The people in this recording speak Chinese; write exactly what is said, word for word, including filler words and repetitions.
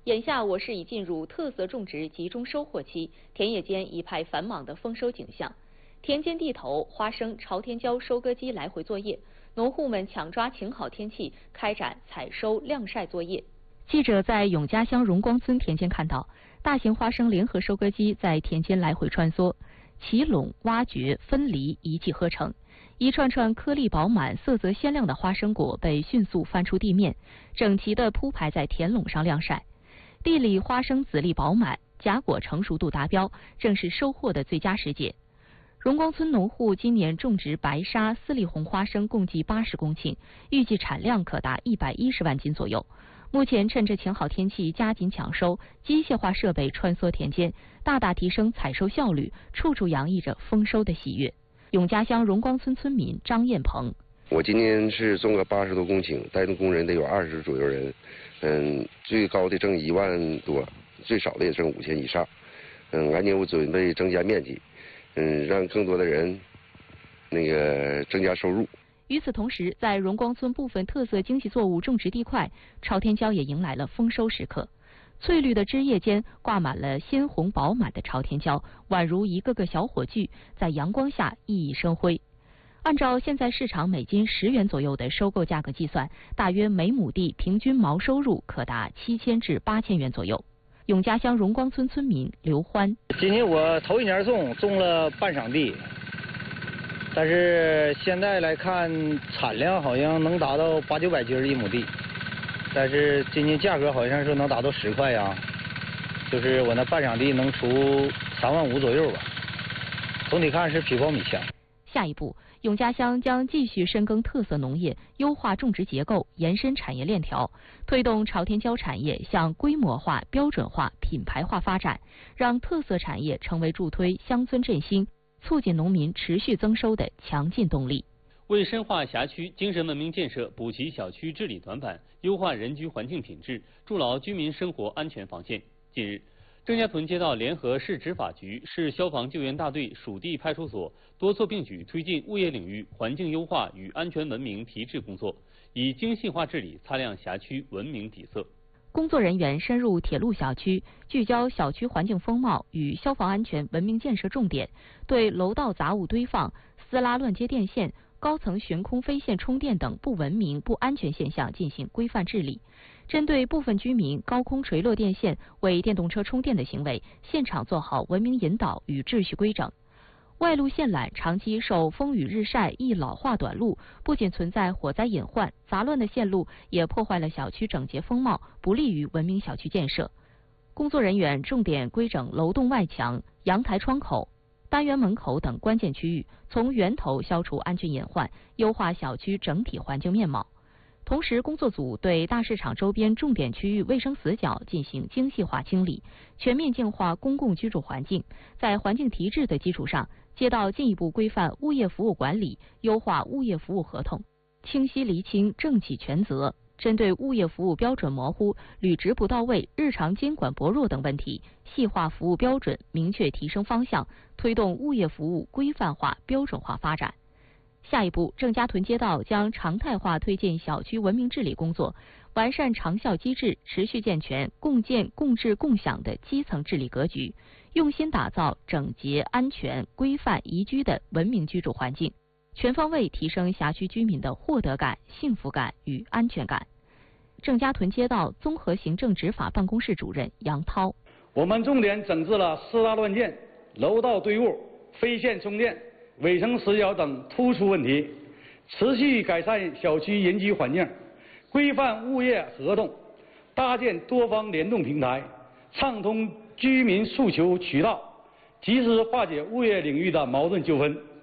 眼下我市已进入特色种植集中收获期，田野间一派繁忙的丰收景象。田间地头，花生、朝天椒收割机来回作业，农户们抢抓晴好天气，开展采收晾晒作业。记者在永嘉乡荣光村田间看到，大型花生联合收割机在田间来回穿梭，起垄、挖掘、分离一气呵成。一串串颗粒饱满、色泽鲜亮的花生果被迅速翻出地面，整齐地铺排在田垄上晾晒。地里花生籽粒饱满，荚果成熟度达标，正是收获的最佳时节。荣光村农户今年种植白沙、四粒红花生共计八十公顷，预计产量可达一百一十万斤左右。目前趁着晴好天气，加紧抢收，机械化设备穿梭田间，大大提升采收效率，处处洋溢着丰收的喜悦。永嘉乡荣光村村民张艳鹏： 我今年是种个八十多公顷，带动工人得有二十左右人，嗯，最高的挣一万多，最少的也挣五千以上。嗯，俺年我准备增加面积，嗯，让更多的人那个增加收入。 与此同时，在荣光村部分特色经济作物种植地块，朝天椒也迎来了丰收时刻。翠绿的枝叶间挂满了鲜红饱满的朝天椒，宛如一个个小火炬，在阳光下熠熠生辉。按照现在市场每斤十元左右的收购价格计算，大约每亩地平均毛收入可达七千至八千元左右。永嘉乡荣光村村民刘欢： 今年我头一年种种了半晌地，但是现在来看产量好像能达到八九百斤一亩地，但是今年价格好像是能达到十块呀，就是我那半晌地能出三万五左右吧。总体看是比苞米强。 下一步，永嘉乡将继续深耕特色农业，优化种植结构，延伸产业链条，推动朝天椒产业向规模化、标准化、品牌化发展，让特色产业成为助推乡村振兴、促进农民持续增收的强劲动力。 为深化辖区精神文明建设，补齐小区治理短板，优化人居环境品质，筑牢居民生活安全防线。近日，郑家屯街道联合市执法局、市消防救援大队属地派出所多措并举推进物业领域环境优化与安全文明提质工作，以精细化治理擦亮辖区文明底色。 工作人员深入铁路小区，聚焦小区环境风貌与消防安全文明建设重点，对楼道杂物堆放、私拉乱接电线、高层悬空飞线充电等不文明、不安全现象进行规范治理。针对部分居民高空垂落电线为电动车充电的行为，现场做好文明引导与秩序规整。外露线缆长期受风雨日晒易老化短路，不仅存在火灾隐患，杂乱的线路也破坏了小区整洁风貌，不利于文明小区建设。工作人员重点规整楼栋外墙、阳台窗口、单元门口等关键区域，从源头消除安全隐患，优化小区整体环境面貌。同时，工作组对大市场周边重点区域卫生死角进行精细化清理，全面净化公共居住环境。在环境提质的基础上，街道进一步规范物业服务管理，优化物业服务合同，清晰厘清政企权责。针对物业服务标准模糊、履职不到位、日常监管薄弱等问题，细化服务标准，明确提升方向，推动物业服务规范化、标准化发展。下一步，郑家屯街道将常态化推进小区文明治理工作，完善长效机制，持续健全共建、共治、共享的基层治理格局，用心打造整洁、安全、规范、宜居的文明居住环境，全方位提升辖区居民的获得感、幸福感与安全感。郑家屯街道综合行政执法办公室主任杨涛： 我们重点整治了私拉乱建、楼道堆物、飞线充电、卫生死角等突出问题，持续改善小区人居环境，规范物业合同，搭建多方联动平台，畅通居民诉求渠道，及时化解物业领域的矛盾纠纷。